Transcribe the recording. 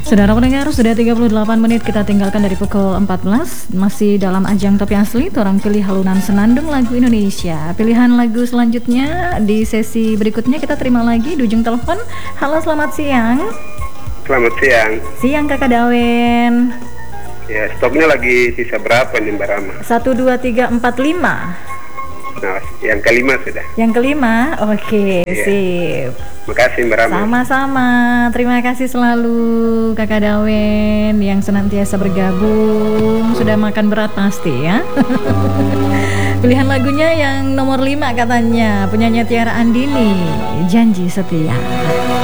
Saudara pendengar, sudah 38 menit kita tinggalkan dari pukul 14. Masih dalam ajang Topi Asli, orang pilih halunan senandung lagu Indonesia. Pilihan lagu selanjutnya di sesi berikutnya kita terima lagi di ujung telepon. Halo, selamat siang. Selamat siang. Siang Kakak Dawen. Ya, stoknya lagi sisa berapa nih Mbak Rama? 1, 2, 3, 4, 5. Nah, yang kelima sudah. Yang kelima, oke, Iya. sip. Makasih Mbak Rama. Sama-sama, terima kasih selalu Kakak Dawen yang senantiasa bergabung. Sudah makan berat pasti ya. Pilihan lagunya yang nomor 5 katanya, penyanyi Tiara Andini, Janji Setia.